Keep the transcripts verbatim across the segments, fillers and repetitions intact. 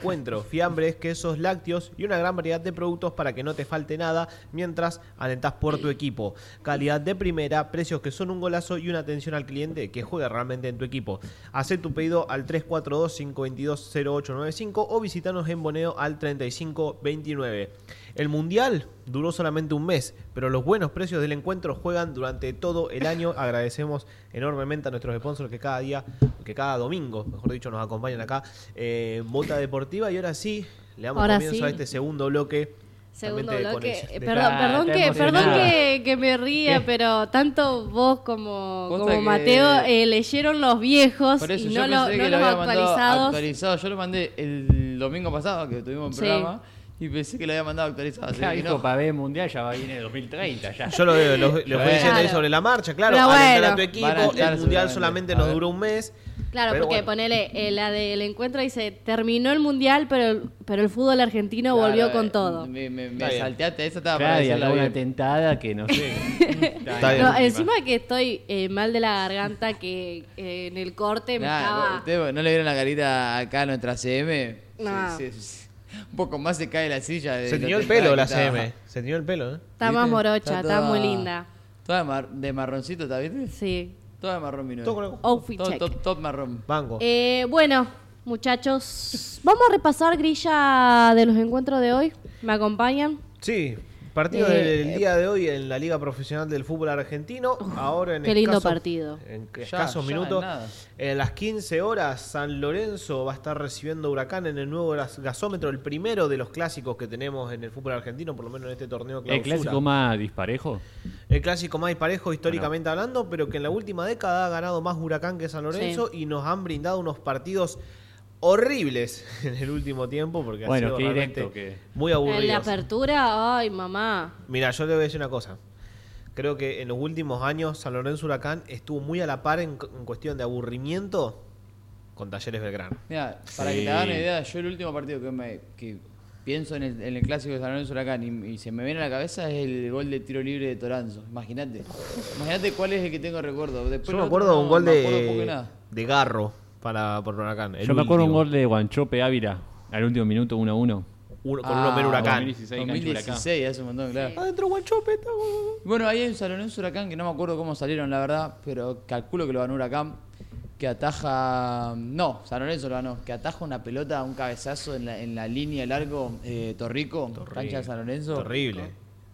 encuentro. Fiambres, quesos, lácteos y una gran variedad de productos para que no te falte nada mientras alentás por tu equipo. Calidad de primera, precios que son un golazo y una atención al cliente que juega realmente en tu equipo. Hacé tu pedido al tres cuatro dos, cinco dos dos, cero ocho nueve cinco o visitanos en Boneo al treinta y cinco veintinueve. El Mundial duró solamente un mes, pero los buenos precios del encuentro juegan durante todo el año. Agradecemos enormemente a nuestros sponsors que cada día, que cada domingo, mejor dicho, nos acompañan acá. Eh, Bota Deportiva, y ahora sí, le damos ahora comienzo sí. a este segundo bloque. Segundo Realmente bloque. con el- Eh, Perdón, perdón, que, perdón que, que me ría, ¿Qué? pero tanto vos como, Posta como que- Mateo eh, leyeron los viejos Por eso y yo no, lo- pensé no que los lo había mandado actualizados. actualizado. Yo lo mandé el domingo pasado que tuvimos un Sí. programa y pensé que lo había mandado actualizado. Así Ya que dijo no. para ver mundial, ya va viene dos mil treinta ya. Yo lo veo, lo, lo fui Bueno. diciendo ahí Claro. sobre la marcha, claro, Pero alentar bueno. a tu equipo, Van a estar el Mundial seguramente. solamente A nos ver. duró un mes. Claro, pero porque bueno. ponele, eh, la del encuentro dice, terminó el mundial, pero, pero el fútbol argentino Claro, volvió eh, con todo. Me, me, Está me bien. salteaste, esa estaba para Claro, y decirla acá una bien. tentada que no sé. Está bien. No, encima que estoy eh, mal de la garganta, que eh, en el corte me Nah, estaba... ¿ustedes no le vieron la carita acá a nuestra C M? No. Sí, sí, sí. Un poco más se cae la silla. de Se la tiñó el tentada pelo que la estaba. C M. Se tiñó el pelo, ¿eh? Está más ¿Viste? morocha, está, toda- muy linda. Toda de, mar- de marroncito, ¿está viste? Sí. Toda de marrón vino. Todo con el- Outfit Top, check. top, top marrón. Banco. Eh, bueno, muchachos, vamos a repasar grilla de los encuentros de hoy. ¿Me acompañan? Sí, partido Eh, del día de hoy en la Liga Profesional del Fútbol Argentino. Ahora en qué lindo escasos- partido. En Ya, escasos ya, minutos. en nada. En las quince horas, San Lorenzo va a estar recibiendo Huracán en el nuevo gas- gasómetro, el primero de los clásicos que tenemos en el fútbol argentino, por lo menos en este torneo ¿El clausura. clásico más disparejo? El clásico más disparejo históricamente hablando, pero que en la última década ha ganado más Huracán que San Lorenzo y nos han brindado unos partidos horribles en el último tiempo, porque ha Bueno, sido qué realmente directo que- muy En la aburrido. apertura, ay, mamá. Mira, yo te voy a decir una cosa. Creo que en los últimos años San Lorenzo Huracán estuvo muy a la par en, en cuestión de aburrimiento con Talleres Belgrano. Mira, para Sí. que te hagan una idea, yo el último partido que, me, que pienso en el, en el clásico de San Lorenzo Huracán y, y se me viene a la cabeza es el gol de tiro libre de Toranzo. Imagínate. Imagínate cuál es el que tengo recuerdo. Después Yo el me otro acuerdo de no- un gol no me acuerdo poco de, nada. de Garro para, por Huracán. el Yo me acuerdo un último. gol de Guanchope Ávila al último minuto uno a uno. Uno- con Ah, uno menos Huracán. dos mil dieciséis, dos mil cancha Huracán. dieciséis, hace un montón, claro. Sí. Adentro Guanchope. está- Bueno, ahí hay un San Lorenzo Huracán que no me acuerdo cómo salieron, la verdad, pero calculo que lo ganó Huracán, que ataja... No, San Lorenzo lo ganó, que ataja una pelota, un cabezazo en la, en la línea largo, eh, Torrico, cancha de San Lorenzo. Terrible.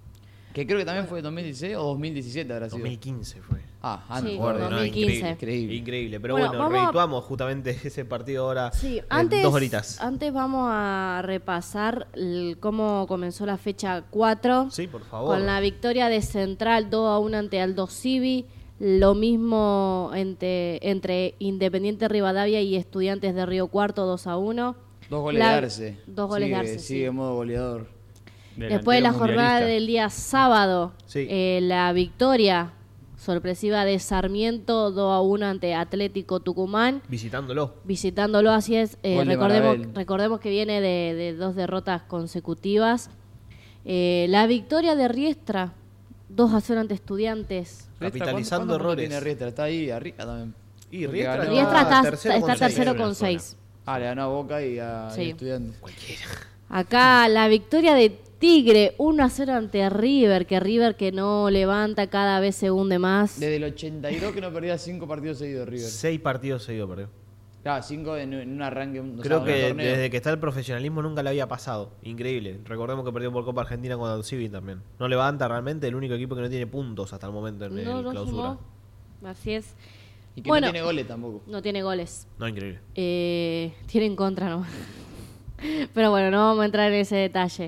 Que creo que también fue dos mil dieciséis o dos mil diecisiete habrá sido. dos mil quince fue. Ah, Sí, antes. fue Recuerdo, ¿no? dos mil quince. Increíble, Increíble. increíble. Pero Bueno, bueno, vamos a- reituamos justamente ese partido ahora Sí, en antes, dos horitas. antes vamos a repasar el- cómo comenzó la fecha cuatro. Sí, por favor. Con la victoria de Central dos a uno ante Aldo Civi. Lo mismo entre, entre Independiente Rivadavia y Estudiantes de Río Cuarto dos a uno. Dos goles La- de Arce. Dos goles sigue, de Arce, Sigue sí. en modo goleador. Después de la Delantero jornada mundialista. del día sábado, Sí. eh, la victoria sorpresiva de Sarmiento dos a uno ante Atlético Tucumán. Visitándolo. Visitándolo, así es. eh, Gol de recordemos, Marabel. recordemos que viene de, de dos derrotas consecutivas. Eh, la victoria de Riestra, dos a cero ante Estudiantes. Riestra, Capitalizando ¿cuánto- cuánto puntos errores. tiene Riestra? Está ahí arriba también. Y Porque Riestra, ganó- Riestra está tercero está con seis. tercero Una con sola. seis. Ah, le ganó a Boca y a Sí. y Estudiantes. Acá la victoria de Tigre, uno a cero ante River, que River que no levanta, cada vez se hunde más. Desde el ochenta y dos que no perdía cinco partidos seguidos River. Seis partidos seguidos perdió. Claro, cinco en, en un arranque. O sea, Creo un que torneo. desde que está el profesionalismo nunca le había pasado. Increíble. Recordemos que perdió por Copa Argentina con Aldo Civi también. No levanta realmente, el único equipo que no tiene puntos hasta el momento en No, el no clausura. sumó. Así es. Y que Bueno. no tiene goles tampoco. No tiene goles. No, increíble. Eh, tiene en contra nomás. Pero bueno, no vamos a entrar en ese detalle.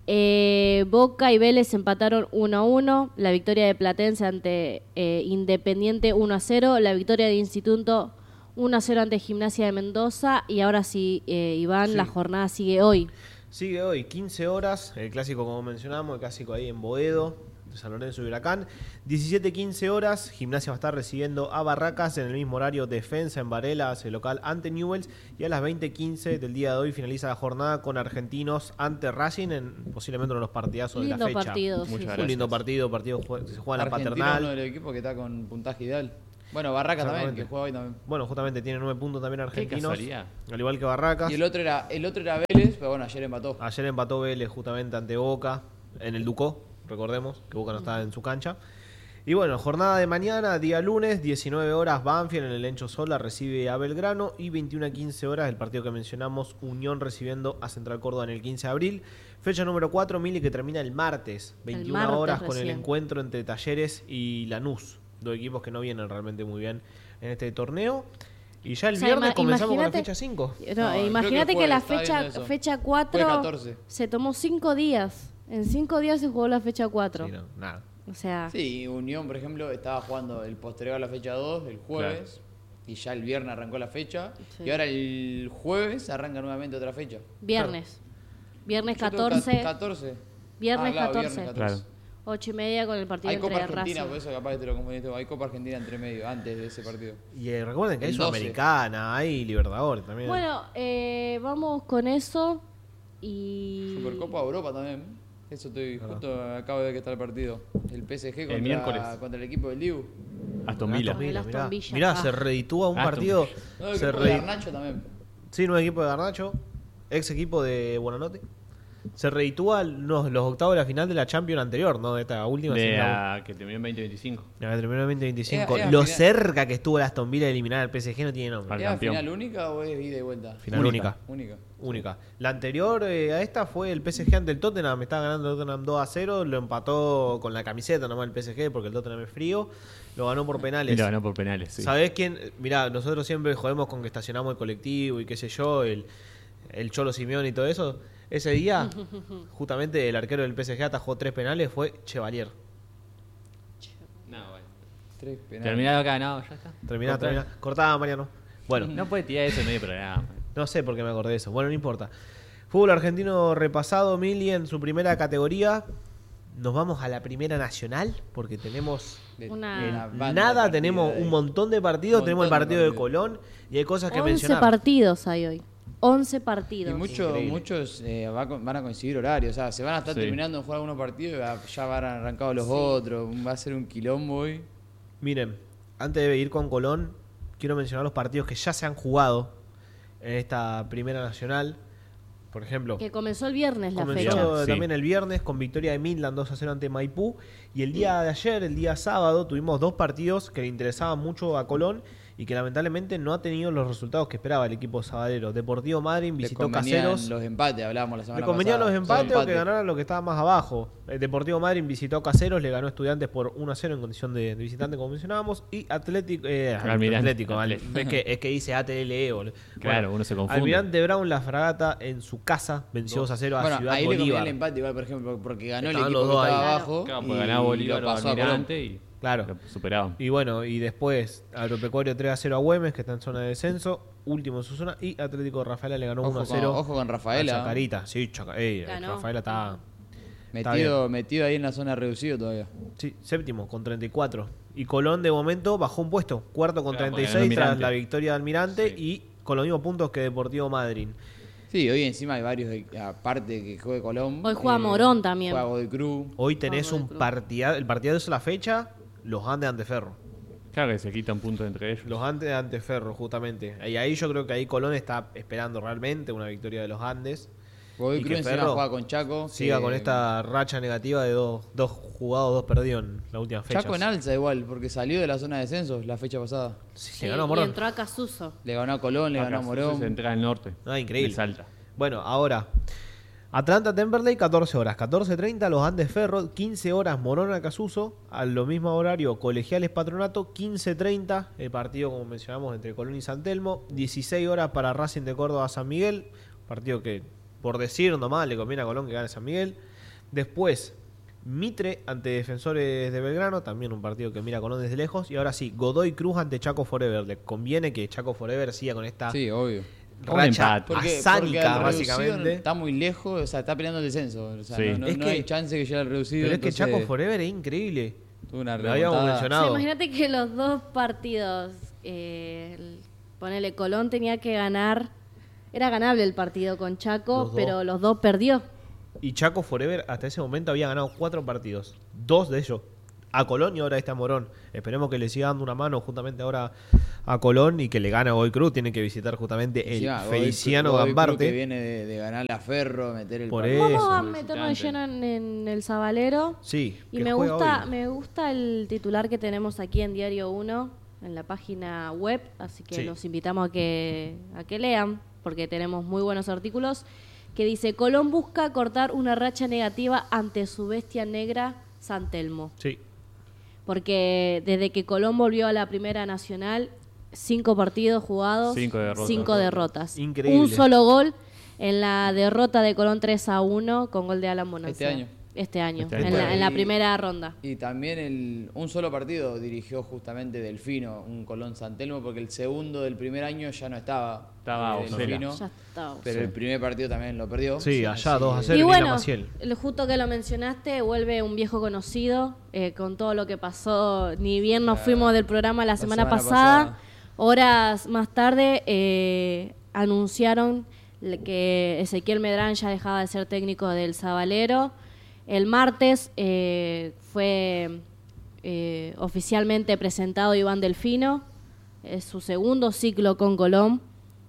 Eh, Boca y Vélez empataron uno a uno. La victoria de Platense ante eh, Independiente uno a cero. La victoria de Instituto uno a cero ante Gimnasia de Mendoza. Y ahora sí, eh, Iván, Sí. la jornada sigue hoy. Sigue hoy, quince horas, el clásico como mencionamos, el clásico ahí en Boedo, de San Lorenzo y Huracán. diecisiete quince horas, Gimnasia va a estar recibiendo a Barracas en el mismo horario. Defensa en Varela, hace local ante Newell's. Y a las veinte quince del día de hoy finaliza la jornada con Argentinos ante Racing, en posiblemente uno de los partidazos de la Lindo fecha. partido. sí, Muchas sí. Un gracias. lindo partido, partido jue- se juega en la Argentina, Paternal. uno de los equipos que está con puntaje ideal. Bueno, Barraca también, Exactamente. que juega hoy también. Bueno, justamente tiene nueve puntos también argentinos. casualidad. Al igual que Barracas. Y el otro era el otro era Vélez, pero bueno, ayer empató. Ayer empató Vélez justamente ante Boca en el Ducó, recordemos que Boca no estaba en su cancha. Y bueno, jornada de mañana, día lunes, diecinueve horas, Banfield en el Encho Sola recibe a Belgrano y veintiuna a quince horas el partido que mencionamos, Unión recibiendo a Central Córdoba en el quince de abril. Fecha número cuatro, Mili, que termina el martes, veintiuna martes horas con recién. el encuentro entre Talleres y Lanús, dos equipos que no vienen realmente muy bien en este torneo. Y ya el O sea, viernes ima- comenzamos con la imagínate- fecha cinco. No, No, creo imagínate que que, la jueves, fecha estaba viendo eso. fecha Fue cuatro catorce. se tomó cinco días. En cinco días se jugó la fecha cuatro. Sí, no, nada. O sea, Sí, Unión, por ejemplo, estaba jugando el posterior a la fecha dos, el jueves, y ya el viernes arrancó la fecha, Sí. y ahora el jueves arranca nuevamente otra fecha. viernes. Viernes Yo creo que catorce. ca- catorce. Viernes Ah, claro, catorce. viernes catorce. Claro. Ocho y media con el partido Hay Copa entre Argentina, Racing. por eso capaz que te lo confundiste. Hay Copa Argentina entre medio, antes de ese partido. Y eh, recuerden que hay El doce. Sudamericana, hay Libertadores también. Bueno, eh, vamos con eso y... Supercopa Europa también. Eso estoy, Ah. justo acabo de ver que está el partido. El P S G contra, miércoles. contra el equipo del Dibu. Aston Villa. Aston Villa. Mirá, Villa. mirá, Ah. se reditúa un Aston partido. Villa. No, el se equipo de redi- Garnacho también. Sí, nuevo equipo de Garnacho, ex equipo de Buonanotte. Se reditúa los, los octavos de la final de la Champions anterior, ¿no? De esta última. De sino la, la que terminó en veinte veinticinco. la que terminó en veinte veinticinco. Era- era Lo final. cerca que estuvo el Aston Villa de eliminar al P S G no tiene nombre. Al ¿Era campeón. final única o es ida y vuelta? Final única. Única. Única. La anterior eh, a esta fue el P S G ante el Tottenham. Estaba ganando el Tottenham dos a cero. Lo empató con la camiseta nomás el P S G porque el Tottenham es frío. Lo ganó por penales. Y lo ganó por penales, sí. ¿Sabés quién? Mirá, nosotros siempre jodemos con que estacionamos el colectivo y qué sé yo, el, el Cholo Simeón y todo eso. Ese día, justamente el arquero del P S G atajó tres penales, fue Chevalier. No, bueno. Tres penales. Terminado acá, no, ya está. Terminá, Cortá. terminá. Cortaba, Mariano. Bueno, No puede tirar eso en medio programa. no sé por qué me acordé de eso. Bueno, no importa. Fútbol argentino repasado, Mili en su primera categoría. Nos vamos a la primera nacional porque tenemos De- Una- de eh, banda de nada, partidos tenemos ahí. un montón de partidos. Un Tenemos el montón de partido de partidos. Colón y hay cosas que once mencionar. partidos hay hoy. once Y partidos. mucho- Increíble. muchos eh, va con- van a coincidir horarios. O sea, se van a estar Sí. terminando de jugar algunos partidos y va- ya van arrancado los otros. Va a ser un quilombo hoy. Miren, antes de ir con Colón, quiero mencionar los partidos que ya se han jugado en esta primera nacional. Por ejemplo, Que comenzó el viernes la comenzó fecha. Sí. también el viernes con victoria de Midland dos a cero ante Maipú. Y el día de ayer, el día sábado, tuvimos dos partidos que le interesaban mucho a Colón y que lamentablemente no ha tenido los resultados que esperaba el equipo sabadero. Deportivo Madryn Le visitó convenían Caseros. los empates, hablábamos la semana Le convenían pasada. los Todo empates o que empate. ganaran lo que estaba más abajo. El Deportivo Madryn visitó Caseros, le ganó a Estudiantes por uno a cero en condición de, de visitante, como mencionábamos. Y Atlético. Eh, Almirante. Atlético, vale. Es que, es que dice A T L E. boludo. Claro, uno se confunde. Almirante Brown, la fragata en su casa, venció dos a cero a Bueno, Ciudad ahí le convenía Bolívar. el empate igual, por ejemplo, porque ganó Estaban el equipo los que dos estaba ahí. abajo. Claro, y pues ganaba Bolívar lo o pasó a Colón. Almirante y Claro. lo superaban. Y bueno, y después Agropecuario tres a cero a Güemes, que está en zona de descenso, último en su zona, y Atlético de Rafaela le ganó Ojo uno a con- cero. ojo con Rafaela. a Chacarita, sí, Chaca- ey, Ganó. Rafaela está, está Metido, metido ahí en la zona reducida todavía. sí, séptimo con treinta y cuatro. Y Colón de momento bajó un puesto, cuarto con Claro, treinta y porque ganó seis tras Almirante. la victoria de Almirante Sí. y con los mismos puntos que Deportivo Madryn. Sí, hoy encima hay varios, de- aparte que juegue Colón. Hoy juega Morón también. Juega Godoy Cruz. Hoy tenés Vamos, un club. partido, el partido de la fecha, los Andes ante Ferro. Claro que se quitan puntos entre ellos. Los Andes ante Ferro, justamente. Y ahí yo creo que ahí Colón está esperando realmente una victoria de los Andes. Godoy Y Cruz que encima Ferro juega con Chaco. Siga que- con esta racha negativa de dos, dos jugados, dos perdidos en la última fecha. Chaco en alza igual, porque salió de la zona de descenso la fecha pasada. Sí, Sí, le ganó a y Morón. entró a Casuso. Le ganó a Colón, le ganó a Acá, Morón. se entra al norte. Ah, increíble. De Salta. Bueno, ahora. Atlanta Temperley, catorce horas. catorce treinta los Andes Ferro. quince horas Morona Casuso. A lo mismo horario Colegiales Patronato. quince treinta el partido, como mencionamos, entre Colón y San Telmo. dieciséis horas para Racing de Córdoba San Miguel. Partido que, por decir nomás, le conviene a Colón que gane San Miguel. Después, Mitre ante Defensores de Belgrano. También un partido que mira a Colón desde lejos. Y ahora sí, Godoy Cruz ante Chaco Forever. Le conviene que Chaco Forever siga con esta Sí, obvio. Un racha empate. Porque, porque asánica, el reducido básicamente. está muy lejos, o sea, está peleando el descenso. O sea, Sí. no, no- Es no que- hay chance que llegue al reducido. Pero es que entonces, Chaco Forever es increíble. tuvo una Lo habíamos remontada. mencionado. Sí, imagínate que los dos partidos, eh, el- ponele, Colón tenía que ganar, era ganable el partido con Los Chaco, dos. pero los dos perdió. Y Chaco Forever hasta ese momento había ganado cuatro partidos. Dos de ellos a Colón y ahora este a Morón. Esperemos que le siga dando una mano justamente ahora a Colón y que le gane a Godoy Cruz. Tiene que visitar justamente el Encima, Godoy- Feliciano Godoy Cruz Gambarte. que viene de, de ganar a Ferro, meter el Por partido. eso. Vamos a visitante. meternos de lleno en, en el Sabalero. Sí, Y que me juega gusta, hoy. me gusta el titular que tenemos aquí en Diario uno, en la página web, así que Sí. los invitamos a que, a que lean, porque tenemos muy buenos artículos, que dice, Colón busca cortar una racha negativa ante su bestia negra, San Telmo. Sí. Porque desde que Colón volvió a la Primera Nacional, cinco partidos jugados, Cinco derrotas. cinco derrotas. Increíble. Un solo gol en la derrota de Colón tres a uno con gol de Alan Bonanza. Este año. Este año, Este en, año. la, en la Y- primera ronda. Y también el, un solo partido dirigió justamente Delfino, un Colón San Telmo, porque el segundo del primer año ya no estaba. Estaba eh, Osela. Delfino, Ya está. pero el primer partido también lo perdió. Sí, allá Así dos a que- cero. Y Lila bueno, Maciel. lo justo que lo mencionaste, vuelve un viejo conocido, eh, con todo lo que pasó, ni bien nos fuimos del programa la, la semana, semana pasada, pasada. horas más tarde eh, anunciaron le- que Ezequiel Medrán ya dejaba de ser técnico del Sabalero. El martes eh, fue eh, oficialmente presentado Iván Delfino, es su segundo ciclo con Colón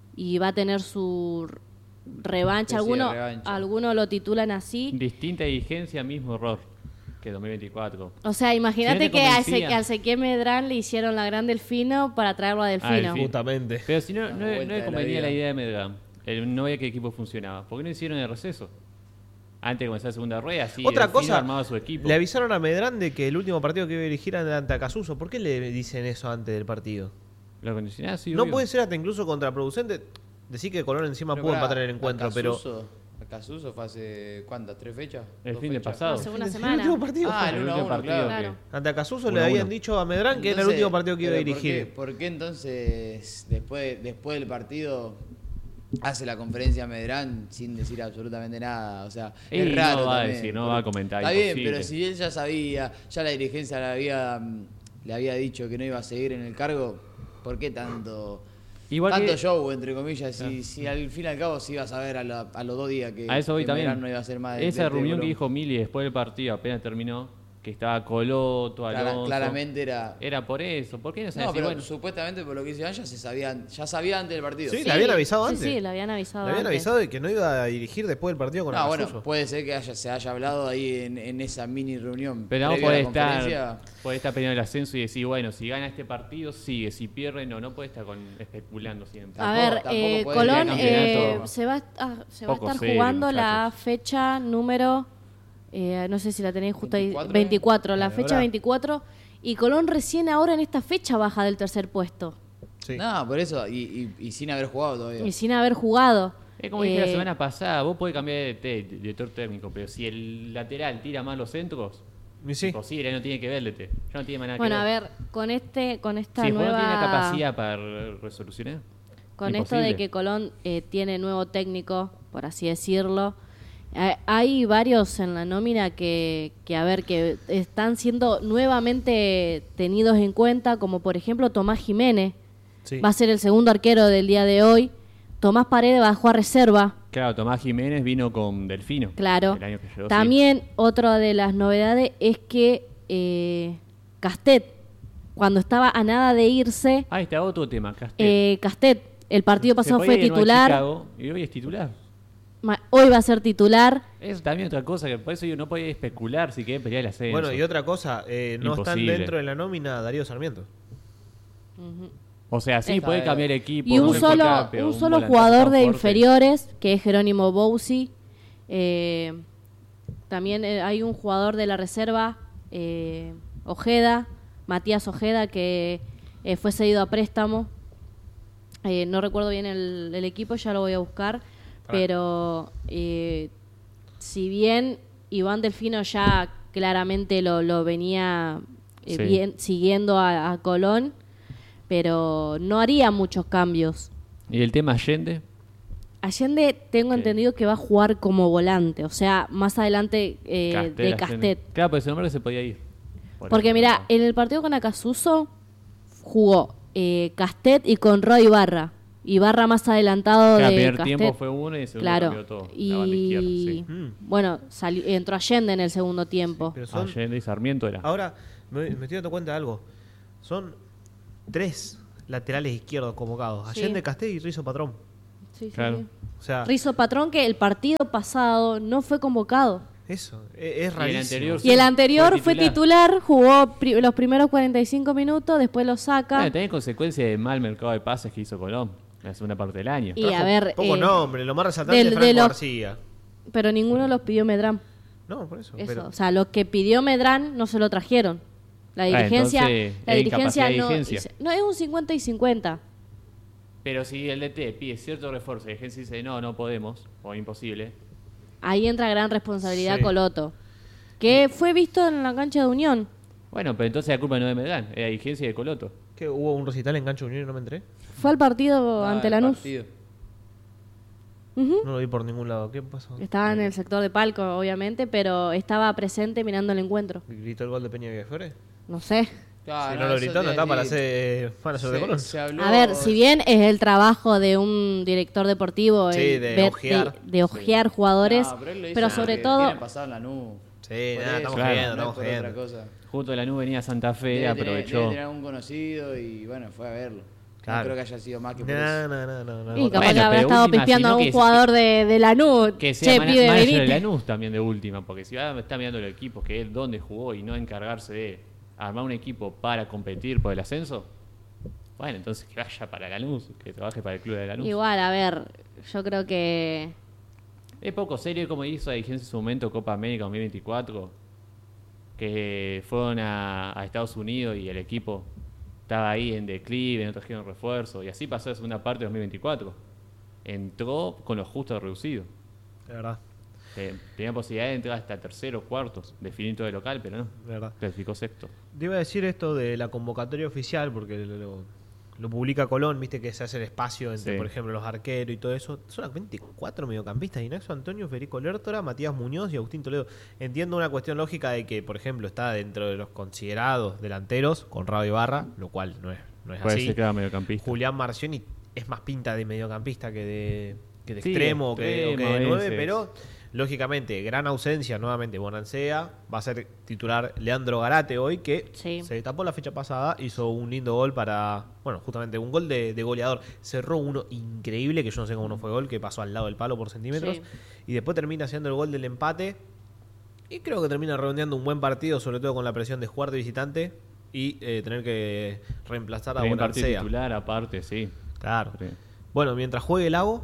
y va a tener su revancha. Especie de Algunos revancha. algunos lo titulan así. Distinta dirigencia, mismo error que dos mil veinticuatro. O sea, imagínate Si no te que a, convencía. Eze- a Ezequiel Medrán le hicieron la gran Delfino para traerlo a Delfino. Delfino. Justamente. Pero si no, La no, vuelta no de le la convenía vida. la idea de Medrán. El- no veía que el equipo funcionaba. ¿Por qué no hicieron el receso? Antes de comenzar la segunda rueda, así Otra Delfino cosa, armaba su equipo. le avisaron a Medrán de que el último partido que iba a dirigir era ante Acasuso. ¿Por qué le dicen eso antes del partido? Lo condicionaba, sí, No obvio. puede ser hasta incluso contraproducente. Decir que Colón encima Pero pudo pará, empatar el encuentro, pero... Acasuso- Acasuso fue hace, ¿cuántas? ¿Tres fechas? El ¿Dos fin de fechas? pasado. Hace una El semana. último partido Ah, fue. el El uno a último uno, partido claro. que- Ante Acasuso uno le a habían uno. dicho a Medrán que era el Entonces, último partido que iba a pero ¿por qué- dirigir. ¿Por qué entonces, después, después del partido, hace la conferencia Medrán sin decir absolutamente nada? O sea, Y es raro no va a también, decir, no porque- va a comentar, Está bien, imposible. pero si él ya sabía, ya la dirigencia le había, mm, le había dicho que no iba a seguir en el cargo, ¿por qué tanto... Igual Tanto que- show, entre comillas, si, si al fin y al cabo se iba a saber a, la- a los dos días que, A eso voy que también. Medrán no iba a ser más de- Esa de- de reunión que Colón. dijo Mili después del partido, apenas terminó, que estaba Coloto, Clara- Alonso. claramente era... Era por eso. ¿Por qué no se No, decía, pero bueno, supuestamente por lo que dice Iván ya se sabía, ya sabía antes del partido. Sí, le habían avisado sí, antes. Sí, le habían avisado Le habían antes. avisado de que no iba a dirigir después del partido con No, Acasuso. bueno, puede ser que haya, se haya hablado ahí en, en esa mini reunión. pero no previa a puede la estar, conferencia. puede estar peleando el ascenso y decir, bueno, si gana este partido, sigue. Si pierde, no. No puede estar con, especulando siempre. A Tampoco- ver, tampoco eh, puede Colón ir al eh, campeonato. se va, a, se va a Poco estar serio, jugando la muchachos. fecha número, eh, no sé si la tenéis justo ahí, veinticuatro, veinticuatro, la Vale, fecha ahora. veinticuatro, y Colón recién ahora en esta fecha baja del tercer puesto, Sí. No, por eso, y, y- y sin haber jugado todavía. y sin haber jugado. Es como dije la Eh, semana pasada, vos podés cambiar de, de- de director técnico, pero si el lateral tira más los centros, Y sí. imposible, no tiene que ver el D T. Ya no tiene más nada Bueno, que a ver. ver, con este, con esta Si el jugador nueva, tiene la capacidad para re- resolucionar. con esto imposible. de que Colón eh, tiene nuevo técnico, por así decirlo, eh, hay varios en la nómina que, que, a ver, que están siendo nuevamente tenidos en cuenta, como por ejemplo Tomás Jiménez, Sí. va a ser el segundo arquero del día de hoy. Tomás Paredes bajó a reserva, Claro, Tomás Jiménez vino con Delfino. claro. El año que llegó, sí. También otra de las novedades es que eh, Castet, cuando estaba a nada de irse, Ah, está otro tema, Castel. eh, Castet, el partido Se pasado podía fue ir de nuevo a titular, Chicago, y hoy es titular. ma- hoy va a ser titular. Eso también otra cosa, que por eso yo no podía especular si quería pelear el ascenso. Bueno, y otra cosa, eh, no están Imposible. dentro de la nómina Darío Sarmiento. O sea, sí, Esa, puede eh. cambiar equipo. Y un puede solo, enfocar, pero un solo volantazo jugador tan de fuerte. inferiores, que es Jerónimo Bouzi. Eh, también eh, hay un jugador de la reserva, eh, Ojeda, Matías Ojeda, que eh, fue cedido a préstamo. Eh, no recuerdo bien el, el equipo, ya lo voy a buscar. Pero eh, si bien Iván Delfino ya claramente lo, lo venía eh, Sí. bien, siguiendo a, a Colón, pero no haría muchos cambios. ¿Y el tema Allende? Allende tengo Sí. entendido que va a jugar como volante, o sea, más adelante eh, Castel, de Allende. Castet. Claro, pero ese nombre se podía ir. Por Porque eso, mira, no. en el partido con Acasuso jugó eh, Castet y con Roy Ibarra. Ibarra más adelantado Claro, el de primer Castet. tiempo fue uno y el segundo Claro. cambió todo. Y La banda izquierda, sí. Mm. bueno, salió, entró Allende en el segundo tiempo. Pero son- Allende y Sarmiento era. Ahora, Me, me estoy dando cuenta de algo. Son tres laterales izquierdos convocados. Sí. Allende, Castel y Rizzo Patrón. Sí, sí, Claro. sí. O sea, Rizzo Patrón, que el partido pasado no fue convocado. eso, es, es el rarísimo. anterior Y el anterior Fue fue titular. titular, jugó pri- los primeros cuarenta y cinco minutos, después lo saca. Bueno, también consecuencia del mal mercado de pases que hizo Colón en la segunda parte del año. Y Trajo a ver, poco eh, nombre, lo más resaltante del- es de Franco los- García. Pero ninguno los pidió Medrán. No, por eso. Eso, pero- o sea, lo que pidió Medrán no se lo trajeron. La Ah, dirigencia, entonces, la es dirigencia incapacidad de no, dirigencia. no es un cincuenta y cincuenta. Pero si el D T pide cierto refuerzo y la gente dice no, no podemos, o imposible, Ahí entra gran responsabilidad Sí. Coloto, que fue visto en la cancha de Unión. bueno, pero entonces la culpa no es de Medán, es la dirigencia de Coloto. ¿Qué, hubo un recital en Cancha Unión y no me enteré? Fue al partido Ah, ante el Lanús. partido. Ujú. No lo vi por ningún lado. ¿Qué pasó? Estaba en el sector de palco, obviamente, pero estaba presente mirando el encuentro. ¿Gritó el gol de Peña Villafiore? No sé. Claro, Si no lo eso gritó, te no está iba a para decir. ser manager de Se- Colón. se habló- A ver, si bien es el trabajo de un director deportivo Sí, el de ver- ojear. de, de ojear jugadores, No, pero él lo hizo pero porque sobre todo quieren pasar en la nube. Sí, Por nada, eso, estamos claro, jodiendo, no es estamos por otra jodiendo. cosa. Junto a la nube venía Santa Fe, Debe tener, aprovechó. debe tener algún conocido y bueno, fue a verlo. Claro. No creo que haya sido más que por No, eso. no, no, no, no. y capaz Bueno, que habrá pero estado última, pispeando a sino un que- jugador de, de Lanús. Que sea Che, mana- pibe, manager de venite. Lanús también de última, porque si va a estar mirando los equipos que él dónde jugó y no encargarse de armar un equipo para competir por el ascenso, bueno, entonces que vaya para Lanús, que trabaje para el club de Lanús. Igual, a ver, yo creo que Es poco serio como hizo la dirigencia en su momento Copa América dos mil veinticuatro, que fueron a, a Estados Unidos y el equipo estaba ahí en declive, no trajeron refuerzo, y así pasó la segunda parte de dos mil veinticuatro. Entró con lo justo reducido. De verdad, Eh, tenía posibilidad de entrar hasta tercero o cuartos, definir todo de local, pero no, de verdad. clasificó sexto. Te iba a decir esto de la convocatoria oficial, porque lo, lo- lo publica Colón, viste que se hace el espacio entre, Sí. por ejemplo, los arqueros y todo eso. Solamente cuatro mediocampistas: Ignacio Antonio, Federico Lertora, Matías Muñoz y Agustín Toledo. Entiendo una cuestión lógica de que, por ejemplo, está dentro de los considerados delanteros, Conrado Ibarra, lo cual no es, no es Puede así. ser que era mediocampista. Julián Marcioni es más pinta de mediocampista que de, que de Sí, extremo o que, o que extremo, de a nueve, veces. pero lógicamente, gran ausencia nuevamente Bonancea. Va a ser titular Leandro Garate hoy, que Sí. se tapó la fecha pasada, hizo un lindo gol para, bueno, justamente un gol de, de goleador. Cerró uno increíble, que yo no sé cómo no fue gol, que pasó al lado del palo por centímetros. Sí. Y después termina haciendo el gol del empate. Y creo que termina redondeando un buen partido, sobre todo con la presión de jugar de visitante y eh, tener que reemplazar a Primer partido Bonancea. titular aparte, sí. Claro. Sí. Bueno, mientras juegue Lago,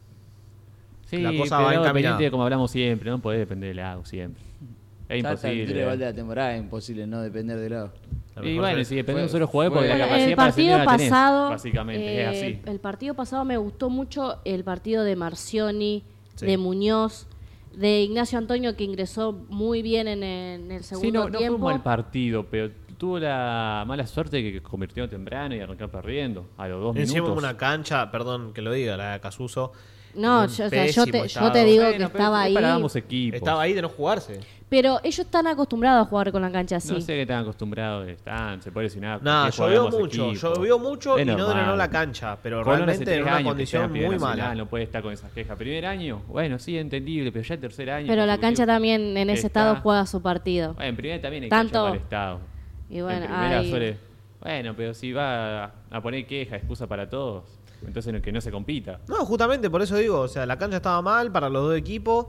Sí, La cosa pero va Lago encaminada. dependiente, como hablamos siempre, no puede depender del Lago siempre. Es Ya hasta el tiro de gol de imposible. la temporada es imposible no depender de lado. la Y mejor bueno, selección- si depende de un fue- solo jugador, porque fue- la Bueno, capacidad el para partido ascender la tenés, pasado, básicamente, eh, es así. el partido pasado me gustó mucho el partido de Marcioni, Sí. de Muñoz, de Ignacio Antonio que ingresó muy bien en el, en el segundo Sí, no, no fue tiempo. un mal partido, pero tuvo la mala suerte de que convirtió temprano y arrancó perdiendo a los dos Encima minutos. una cancha, perdón que lo diga, la de Casuso. No, en yo, o sea, yo pésimo te, yo estado. te digo Bueno, que pero estaba es ahí, para ambos equipos. Estaba ahí de no jugarse. pero ellos están acostumbrados a jugar con la cancha así. No sé qué están acostumbrados, están, se puede lesionar. No, cualquier llovió jugador de ambos mucho, equipos. llovió mucho Es y no normal. drenó la cancha, pero Colón hace realmente tres en una años que condición está en Primera muy Nacional, mala. No puede estar con esas quejas. Primer año, bueno, sí, entendible, pero ya el tercer año. Pero la cancha consecutivo. también en ese Está- estado juega su partido. Bueno, en primera también hay Tanto- cancha para el estado. Y bueno, en primera hay- suele- Bueno, pero si va a, a poner queja, excusa para todos, entonces no- que no se compita. No, justamente por eso digo, o sea, la cancha estaba mal para los dos equipos.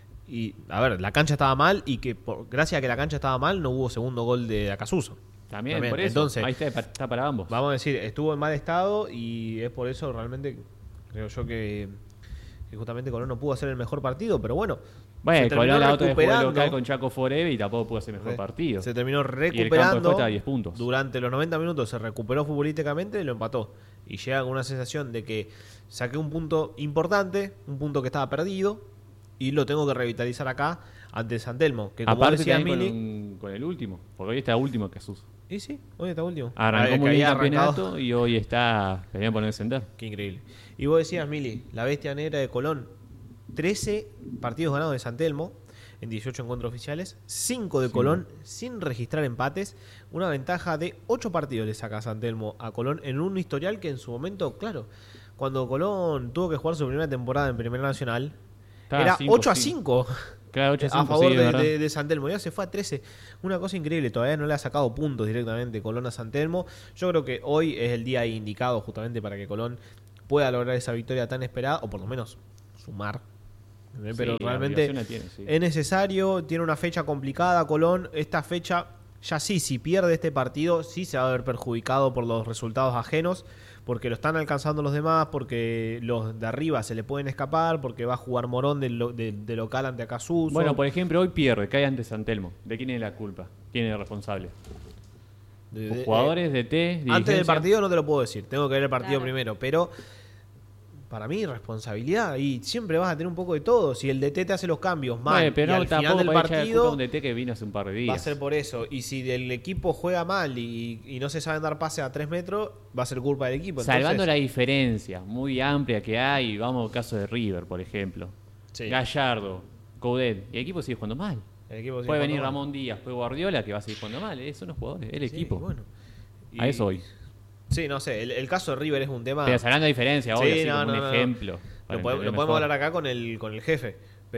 Y, a ver, la cancha estaba mal y que por, gracias a que la cancha estaba mal no hubo segundo gol de Acasuso. También, También, por eso. entonces- Ahí está, está para ambos. Vamos a decir, estuvo en mal estado y es por eso realmente creo yo que, que justamente Colón no pudo hacer el mejor partido, pero bueno. Bueno, se terminó Colón la otra vez jugó recuperando. local con Chaco Forever y tampoco pudo hacer mejor Sí. partido. Se terminó Y el campo de recuperando. juego está a diez puntos. Durante los noventa minutos se recuperó futbolísticamente y lo empató. Y llega con una sensación de que saqué un punto importante, un punto que estaba perdido, y lo tengo que revitalizar acá ante San Telmo. Que como Aparte decía también Mili. con, con el último, porque hoy está último que Jesús. Y sí, hoy está último. Arrancó Ah, muy que bien el había arrancado- campeonato y hoy está querían poner descender. Qué increíble. Y vos decías, Mili, la bestia negra de Colón, trece partidos ganados de San Telmo en dieciocho encuentros oficiales, cinco de Sí. Colón sin registrar empates, una ventaja de ocho partidos le saca San Telmo a Colón en un historial que en su momento, claro, cuando Colón tuvo que jugar su primera temporada en Primera Nacional, Estaba era cinco, ocho a cinco. cinco. Claro, ocho a a cinco, favor sí, de, verdad. de, de San Telmo. Ya se fue a trece. Una cosa increíble. Todavía no le ha sacado puntos directamente Colón a San Telmo. Yo creo que hoy es el día indicado justamente para que Colón pueda lograr esa victoria tan esperada, o por lo menos sumar. Pero Sí, la realmente obligación la tiene, sí. es necesario. Tiene una fecha complicada Colón. Esta fecha, ya sí, si pierde este partido, sí se va a ver perjudicado por los resultados ajenos, porque lo están alcanzando los demás, porque los de arriba se le pueden escapar, porque va a jugar Morón de, lo- de- de local ante Acasuso. Bueno, por ejemplo, hoy pierde, cae ante San Telmo. ¿De quién es la culpa? ¿Quién es el responsable? De- de- ¿Jugadores, D T, Antes del dirigencia? partido no te lo puedo decir, tengo que ver el partido Claro. primero, pero para mí responsabilidad, y siempre vas a tener un poco de todo. Si el D T te hace los cambios mal Bueno, pero y no, al final tampoco del podés echar la culpa a partido un D T que vino hace un par de días. va a ser por eso, y si el equipo juega mal y, y no se saben dar pase a tres metros, va a ser culpa del equipo. Salvando la Entonces, diferencia muy amplia que hay, vamos al caso de River, por ejemplo. Sí. Gallardo, Coudet, y el equipo sigue jugando mal. el equipo sigue Puede venir jugando mal. Ramón Díaz, puede Guardiola, que va a seguir jugando mal. eh, Son los jugadores, el Sí, equipo. bueno. A Y- eso hoy. Sí, no sé, el, el caso de River es un tema. Pero sacando la diferencia, Sí, hoy, así no, como no, un no, no. ejemplo. para Lo, podemos, entender lo podemos mejor. hablar acá con el, con el jefe,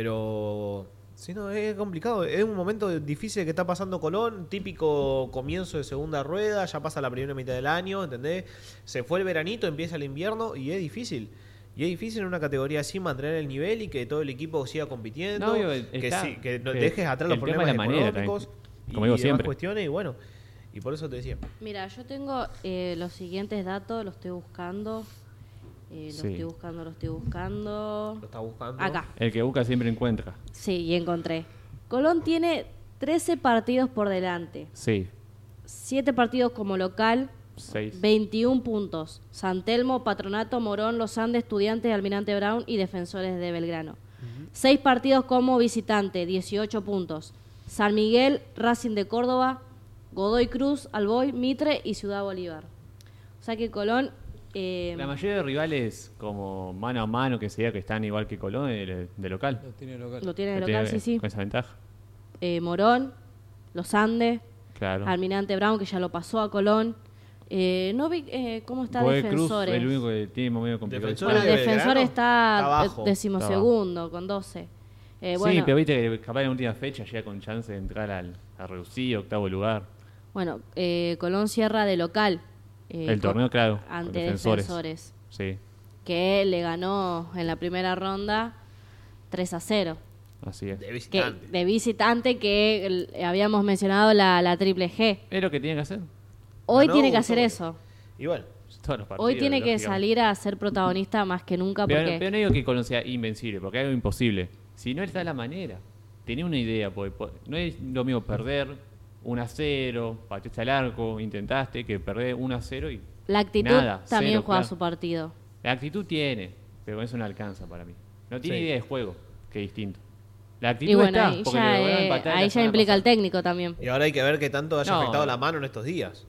pero sí, no, es complicado. Es un momento difícil que está pasando Colón, típico comienzo de segunda rueda, ya pasa la primera mitad del año, ¿entendés? Se fue el veranito, empieza el invierno y es difícil. Y es difícil en una categoría así mantener el nivel y que todo el equipo siga compitiendo, No, digo, que, está- sí- que no que dejes atrás los el tema problemas es la manera económicos también, como y digo demás siempre. cuestiones, y bueno, y por eso te decía. Mira, yo tengo eh, los siguientes datos, los estoy buscando. Eh, los Sí. estoy buscando, los estoy buscando. Lo está buscando. Acá. El que busca siempre encuentra. Sí, y encontré. Colón tiene trece partidos por delante. Sí, siete partidos como local, seis. veintiún puntos. San Telmo, Patronato, Morón, Los Andes, Estudiantes, Almirante Brown y Defensores de Belgrano. seis partidos como visitante, dieciocho puntos. San Miguel, Racing de Córdoba, Godoy Cruz, Alboy, Mitre y Ciudad Bolívar. O sea que Colón... eh, La mayoría de rivales, como mano a mano, que sea que están igual que Colón, de, de local. Lo tiene local. lo tiene de Que local, tiene- sí, sí. Con esa ventaja. Eh, Morón, Los Andes, Claro. Almirante Brown, que ya lo pasó a Colón. Eh, no vi eh, cómo está Godoy Cruz Defensores. el único que tiene más o menos complicado. Defensores Bueno, de Defensor Belgrano está, está abajo. eh, decimosegundo, con doce. Eh, Sí, bueno, pero viste que capaz en la última fecha llega con chance de entrar al, a reducido, octavo lugar. bueno eh, Colón cierra de local. eh, El con- torneo, claro, con Ante Defensores. defensores. Sí, Que le ganó en la primera ronda tres a cero. así es. De Que, visitante. de visitante que el- habíamos mencionado la, la triple G. Es lo que tiene que hacer. Hoy Ganó, tiene que gustó, hacer bueno. eso. Y bueno, Todos los partidos, Hoy tiene que lógicamente. salir a ser protagonista más que nunca Pero, porque... pero no digo que Colón sea invencible, porque es algo imposible. Si no está la manera, tenía una idea, porque, porque no es lo mismo perder uno a cero, pateaste al arco, intentaste, que perder uno a cero y La actitud nada, también cero, juega claro. su partido. La actitud tiene, pero con eso no alcanza para mí. No tiene Sí. idea de juego, que es distinto. La actitud Y bueno, está, ahí porque ya, le lograron eh, empatar la ahí ya semana implica el pasada. técnico también. y ahora hay que ver qué tanto haya No. afectado la mano en estos días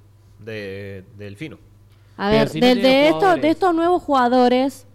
de, del Fino. A Pero ver, si no de, tiene de estos, jugadores. de estos nuevos jugadores,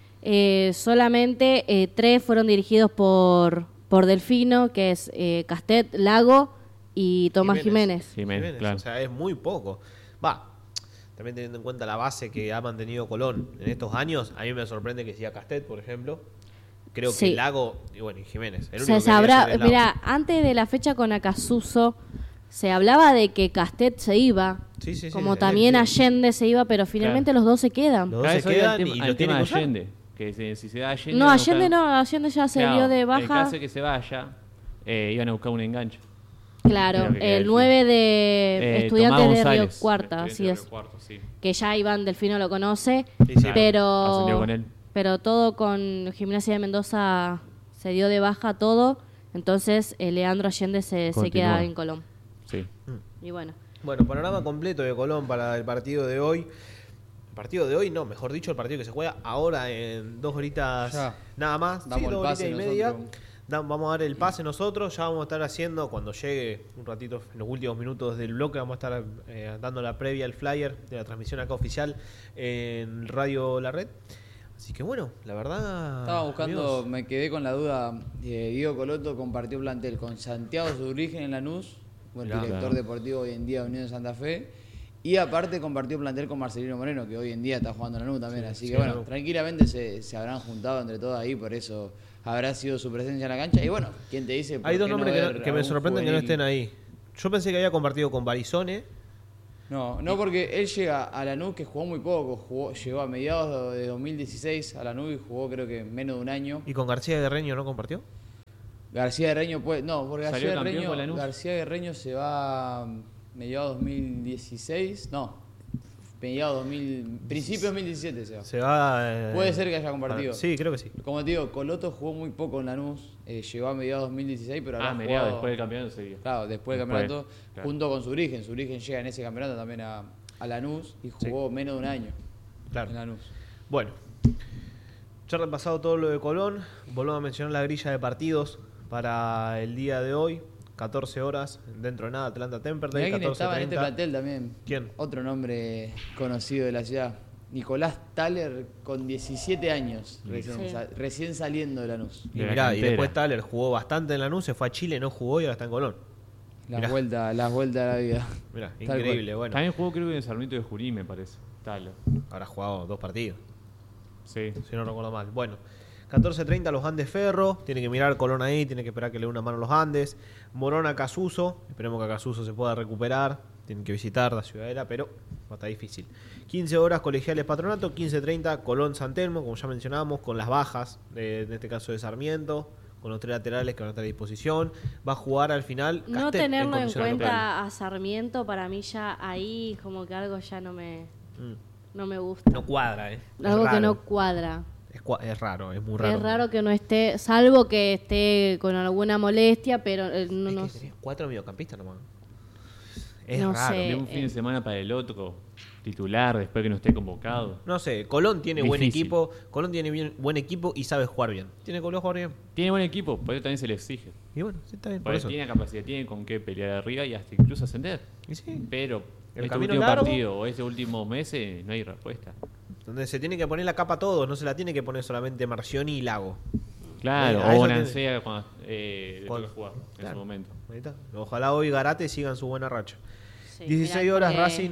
eh, solamente eh, tres fueron dirigidos por, por Delfino, que es eh, Castet, Lago y Tomás Jiménez. Jiménez, claro. O sea, es muy poco. Va, también teniendo en cuenta la base que ha mantenido Colón en estos años, a mí me sorprende que sea Castet, por ejemplo. Creo Sí. que Lago y bueno, y Jiménez. El Se único que sabrá, debería ser es Lago. mira, antes de la fecha con Acasuso, se hablaba de que Castet se iba, Sí, sí, sí, como sí, también sí. Allende se iba, pero finalmente los dos se quedan. Los dos Claro, se eso iba quedan al tema, y al lo tema tienen de que usar. Allende. Que si, si se da Allende. No, van a Allende buscar- no, Allende ya se Claro, dio de En baja. caso de que se vaya, eh, iban a buscar un enganche. Claro, Creo que queda el el nueve de Eh, Estudiantes Tomás de Río González, Cuarta, estudiante así de es. Río Cuarto, sí. Que ya Iván Delfino lo conoce, Sí, sí. pero ascendió con él. pero todo con Gimnasia de Mendoza se dio de baja todo, entonces eh, Leandro Allende se, se Continúa. queda en Colón. Sí. Y bueno, Bueno, panorama completo de Colón para el partido de hoy. El partido de hoy, no, mejor dicho, el partido que se juega ahora en dos horitas Ya. nada más. Damos sí, el dos pase horitas y media. nosotros. Da- vamos a dar el pase nosotros. Ya vamos a estar haciendo, cuando llegue un ratito, en los últimos minutos del bloque, vamos a estar eh, dando la previa, el flyer de la transmisión acá oficial en Radio La Red. Así que bueno, la verdad. Estaba buscando, amigos, me quedé con la duda. eh, Diego Coloto compartió plantel con Santiago Zurrigen en Lanús, buen Mirá. director Claro. deportivo hoy en día de Unión de Santa Fe. Y aparte compartió plantel con Marcelino Moreno, que hoy en día está jugando en Lanús también. Así sí, que bueno, Lanús. tranquilamente se, se habrán juntado entre todos ahí, por eso habrá sido su presencia en la cancha. Y bueno, ¿quién te dice? por Hay dos qué no nombres que, ver no- que a me un sorprenden que no juvenil? estén ahí. Yo pensé que había compartido con Barizone. No, no porque él llega a Lanús, que jugó muy poco, jugó, llegó a mediados de dos mil dieciséis a Lanús y jugó creo que menos de un año. ¿Y con García Guerreño no compartió? García Guerreño puede, no, porque ¿Salió García campeón Guerreño, con Lanús? García Guerreño se va mm, mediados dos mil dieciséis, no, mediados dos mil, principio dos mil diecisiete se va. Se va. eh, Puede ser que haya compartido. Sí, creo que sí. Como te digo, Coloto jugó muy poco en Lanús, eh, llegó a mediados dos mil dieciséis, pero habrá Ah, mediado jugado- después del campeonato sería. Claro, después del Después, campeonato, claro. junto con su origen. Su origen llega en ese campeonato también a, a Lanús y jugó menos de un año Claro. en Lanús. Bueno, ya repasado todo lo de Colón, volvemos a mencionar la grilla de partidos para el día de hoy. catorce horas, dentro de nada, Atlanta Temperley, Mirá quién catorce estaba en este treinta. plantel también. ¿Quién? Otro nombre conocido de la ciudad. Nicolás Thaler con diecisiete años, recién, Sí. sa- recién saliendo de Lanús. Y De la mirá, y cantera. después Thaler jugó bastante en Lanús, se fue a Chile, no jugó y ahora está en Colón. Las Mirá. vueltas, las vueltas de la vida. Mirá, Tal increíble, bueno. También jugó creo que en Sarmiento de Junín, me parece. Tal. Habrá jugado dos partidos, Sí. si no recuerdo mal. Bueno, catorce treinta los Andes Ferro, tiene que mirar Colón ahí, tiene que esperar que le dé una mano a los Andes. Morón a Casuso, esperemos que a Casuso se pueda recuperar, tienen que visitar la Ciudadela, pero va a estar difícil. quince horas Colegiales Patronato, quince treinta Colón San Telmo, como ya mencionábamos, con las bajas, de, en este caso de Sarmiento, con los tres laterales que van a estar a disposición. Va a jugar al final No Castel tenerlo en condicional local. cuenta a Sarmiento, para mí ya ahí como que algo ya no me, Mm, no me gusta. No cuadra, ¿eh? Es algo que raro. no cuadra. Es, cua- es raro, es muy raro. Es raro que no esté, salvo que esté con alguna molestia, pero eh, no, Es no que sé. tenés cuatro mediocampistas nomás. Es No raro. sé. De un fin de eh. semana para el otro, titular, después que no esté convocado. No sé, Colón tiene buen Difícil. equipo, Colón tiene bien, buen equipo y sabe jugar bien. Tiene Colón jugar bien. Tiene buen equipo, por eso también se le exige. Y bueno, sí está bien, por Porque eso. tiene capacidad, tiene con qué pelear arriba y hasta incluso ascender. Y sí, Pero El este camino último largo. partido o este último mes eh, no hay respuesta. donde se tiene que poner la capa a todos, no se la tiene que poner solamente Marcioni y Lago. Claro, Eh, a o eso Bonancea cuando eh, le Cuando- toca jugar en Claro. su momento. Ahí está. Ojalá hoy Garate sigan su buena racha. Sí, dieciséis mirá, horas porque Racing.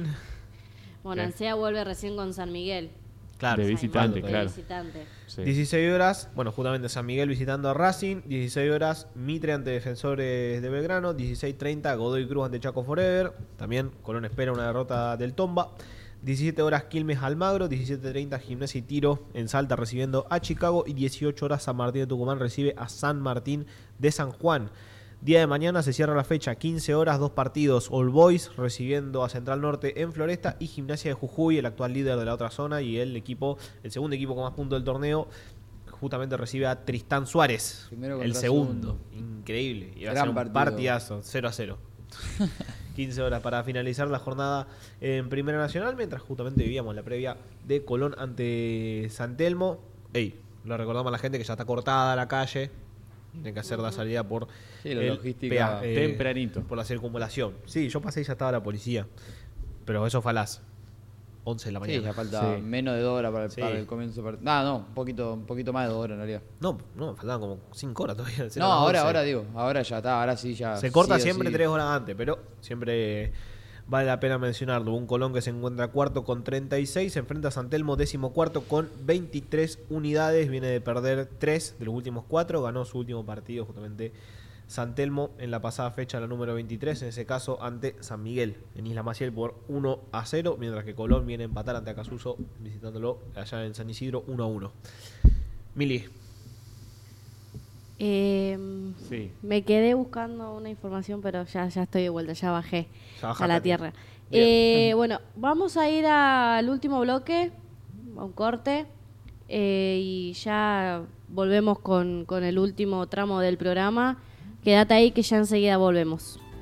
Bonancea vuelve recién con San Miguel. Claro, De visitante, de claro. visitante. Sí. dieciséis horas, bueno, justamente San Miguel visitando a Racing. dieciséis horas Mitre ante Defensores de Belgrano. dieciséis treinta Godoy Cruz ante Chaco Forever. También Colón espera una derrota del Tomba. diecisiete horas Quilmes Almagro. diecisiete treinta Gimnasia y Tiro en Salta recibiendo a Chicago. Y dieciocho horas San Martín de Tucumán recibe a San Martín de San Juan. Día de mañana se cierra la fecha, quince horas, dos partidos. All Boys recibiendo a Central Norte en Floresta y Gimnasia de Jujuy, el actual líder de la otra zona y el equipo, el segundo equipo con más puntos del torneo, justamente recibe a Tristán Suárez, Primero el contra segundo. Increíble. Y va a Gran ser un partido. partidazo, cero a cero. quince horas para finalizar la jornada en Primera Nacional, mientras justamente vivíamos la previa de Colón ante San Telmo. Ey, lo recordamos a la gente que ya está cortada la calle. Tienen que hacer la salida por Sí, la el logística. pea- eh, Tempranito. por la circunvalación. Sí, yo pasé y ya estaba la policía. Pero eso fue a las once de la Sí, mañana. ya falta Sí. menos de dos horas para el, Sí. para el comienzo del partido. No, no, un poquito, un poquito más de dos horas en realidad. No, no, faltaban como cinco horas todavía. No, Eran las ahora, once. ahora digo, ahora ya está, ahora sí ya. Se corta sí o siempre sí. tres horas antes, pero siempre vale la pena mencionarlo. Un Colón que se encuentra cuarto con treinta y seis, se enfrenta a San Telmo décimo cuarto con veintitrés unidades, viene de perder tres de los últimos cuatro, ganó su último partido justamente San Telmo en la pasada fecha, la número veintitrés, en ese caso ante San Miguel en Isla Maciel por uno a cero, mientras que Colón viene a empatar ante Acasuso visitándolo allá en San Isidro uno a uno. Mili, Eh, Sí. Me quedé buscando una información, pero ya, ya estoy de vuelta, ya bajé Ya a bajaste. la tierra. Bien. Eh, bueno, vamos a ir al último bloque, a un corte, eh, y ya volvemos con, con el último tramo del programa. Quédate ahí que ya enseguida volvemos.